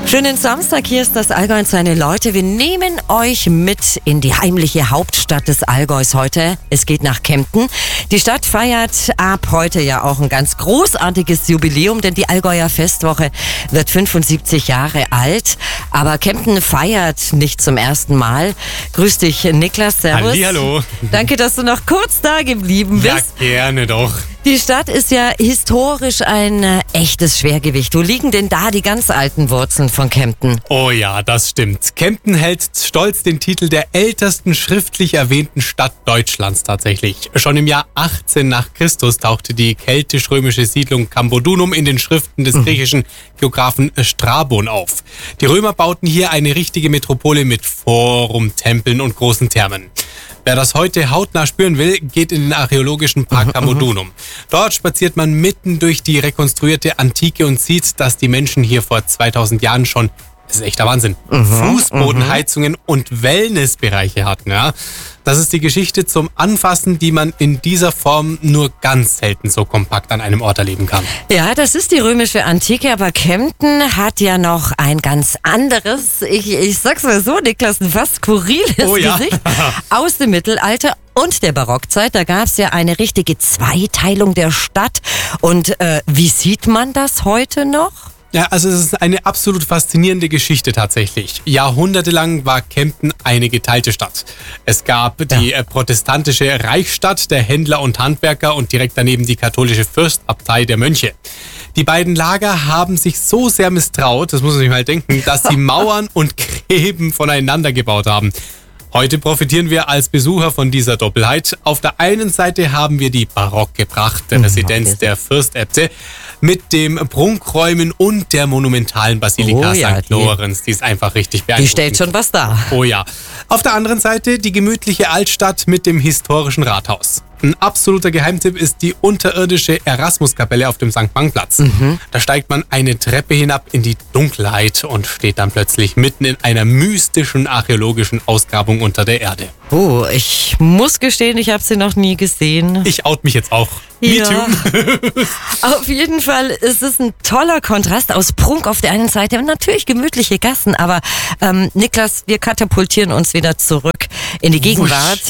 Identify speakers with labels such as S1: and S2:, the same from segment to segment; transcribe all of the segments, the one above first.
S1: Schönen Samstag, hier ist das Allgäu und seine Leute. Wir nehmen euch mit in die heimliche Hauptstadt des Allgäus heute. Es geht nach Kempten. Die Stadt feiert ab heute ja auch ein ganz großartiges Jubiläum, denn die Allgäuer Festwoche wird 75 Jahre alt. Aber Kempten feiert nicht zum ersten Mal. Grüß dich, Niklas, servus.
S2: Hallihallo.
S1: Danke, dass du noch kurz da geblieben bist.
S2: Ja, gerne doch.
S1: Die Stadt ist ja historisch ein echtes Schwergewicht. Wo liegen denn da die ganz alten Wurzeln von Kempten?
S2: Oh ja, das stimmt. Kempten hält stolz den Titel der ältesten schriftlich erwähnten Stadt Deutschlands tatsächlich. Schon im Jahr 18 nach Christus tauchte die keltisch-römische Siedlung Cambodunum in den Schriften des griechischen Geographen Strabon auf. Die Römer bauten hier eine richtige Metropole mit Forum, Tempeln und großen Thermen. Wer das heute hautnah spüren will, geht in den archäologischen Park Cambodunum. Dort spaziert man mitten durch die rekonstruierte Antike und sieht, dass die Menschen hier vor 2000 Jahren schon, das ist echter Wahnsinn, Fußbodenheizungen und Wellnessbereiche hatten. Ja. Das ist die Geschichte zum Anfassen, die man in dieser Form nur ganz selten so kompakt an einem Ort erleben kann.
S1: Ja, das ist die römische Antike, aber Kempten hat ja noch ein ganz anderes, ich sag's mal so, Niklas, ein fast skurriles Gesicht aus dem Mittelalter und der Barockzeit. Da gab's ja eine richtige Zweiteilung der Stadt. Und wie sieht man das heute noch?
S2: Ja, also es ist eine absolut faszinierende Geschichte tatsächlich. Jahrhundertelang war Kempten eine geteilte Stadt. Es gab die protestantische Reichsstadt der Händler und Handwerker und direkt daneben die katholische Fürstabtei der Mönche. Die beiden Lager haben sich so sehr misstraut, das muss man sich mal denken, dass sie Mauern und Gräben voneinander gebaut haben. Heute profitieren wir als Besucher von dieser Doppelheit. Auf der einen Seite haben wir die barocke Pracht der Residenz der Fürstäbte mit dem Prunkräumen und der monumentalen Basilika St. Lorenz. Die ist einfach richtig beeindruckend.
S1: Die stellt schon was dar.
S2: Oh ja. Auf der anderen Seite die gemütliche Altstadt mit dem historischen Rathaus. Ein absoluter Geheimtipp ist die unterirdische Erasmuskapelle auf dem St. Mangplatz. Da steigt man eine Treppe hinab in die Dunkelheit und steht dann plötzlich mitten in einer mystischen archäologischen Ausgrabung unter der Erde.
S1: Oh, ich muss gestehen, ich habe sie noch nie gesehen.
S2: Ich out mich jetzt auch.
S1: Ja.
S2: Me too.
S1: Auf jeden Fall ist es ein toller Kontrast aus Prunk auf der einen Seite und natürlich gemütliche Gassen. Aber Niklas, wir katapultieren uns wieder zurück in die Gegenwart.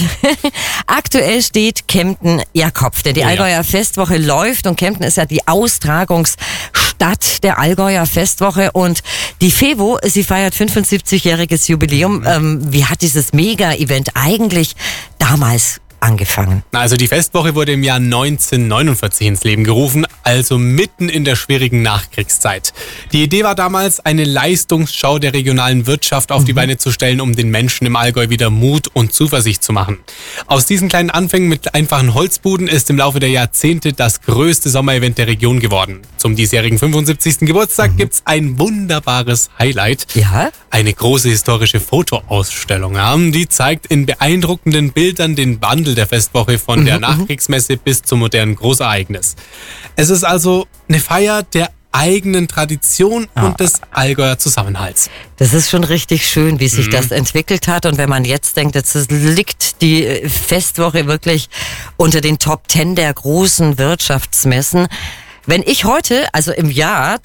S1: Aktuell steht Kempten ja Kopf, denn die Allgäuer Festwoche läuft und Kempten ist ja die Austragungsstadt der Allgäuer Festwoche und die FEWO, sie feiert 75-jähriges Jubiläum. Wie hat dieses Mega-Event eigentlich damals angefangen?
S2: Also die Festwoche wurde im Jahr 1949 ins Leben gerufen, also mitten in der schwierigen Nachkriegszeit. Die Idee war damals, eine Leistungsschau der regionalen Wirtschaft auf die Beine zu stellen, um den Menschen im Allgäu wieder Mut und Zuversicht zu machen. Aus diesen kleinen Anfängen mit einfachen Holzbuden ist im Laufe der Jahrzehnte das größte Sommerevent der Region geworden. Zum diesjährigen 75. Geburtstag gibt's ein wunderbares Highlight.
S1: Ja?
S2: Eine große historische Fotoausstellung. Die zeigt in beeindruckenden Bildern den Wandel der Festwoche von der Nachkriegsmesse bis zum modernen Großereignis. Es ist also eine Feier der eigenen Tradition und des Allgäuer Zusammenhalts.
S1: Das ist schon richtig schön, wie sich das entwickelt hat. Und wenn man jetzt denkt, jetzt liegt die Festwoche wirklich unter den Top 10 der großen Wirtschaftsmessen. Wenn ich heute, also im Jahr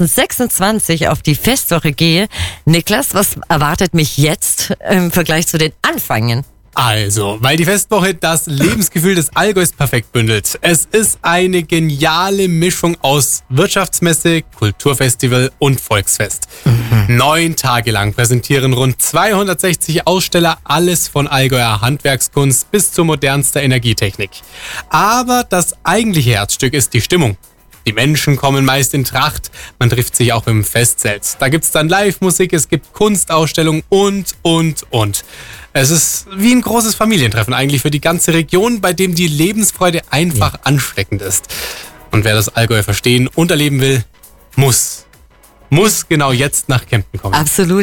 S1: 2026, auf die Festwoche gehe, Niklas, was erwartet mich jetzt im Vergleich zu den Anfängen?
S2: Also, weil die Festwoche das Lebensgefühl des Allgäus perfekt bündelt. Es ist eine geniale Mischung aus Wirtschaftsmesse, Kulturfestival und Volksfest. 9 Tage lang präsentieren rund 260 Aussteller alles von Allgäuer Handwerkskunst bis zu modernster Energietechnik. Aber das eigentliche Herzstück ist die Stimmung. Die Menschen kommen meist in Tracht, man trifft sich auch im Festzelt. Da gibt's dann Live-Musik, es gibt Kunstausstellungen und. Es ist wie ein großes Familientreffen eigentlich für die ganze Region, bei dem die Lebensfreude einfach ansteckend ist. Und wer das Allgäu verstehen und erleben will, muss genau jetzt nach Kempten kommen.
S1: Absolut.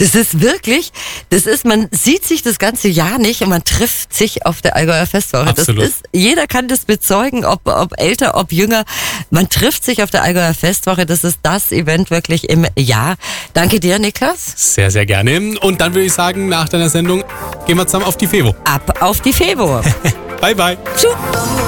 S1: Man sieht sich das ganze Jahr nicht und man trifft sich auf der Allgäuer Festwoche.
S2: Absolut.
S1: Jeder kann das bezeugen, ob älter, ob jünger. Man trifft sich auf der Allgäuer Festwoche. Das ist das Event wirklich im Jahr. Danke dir, Niklas.
S2: Sehr, sehr gerne. Und dann würde ich sagen, nach deiner Sendung gehen wir zusammen auf die FEWO.
S1: Ab auf die FEWO.
S2: Bye, bye.
S1: Tschüss.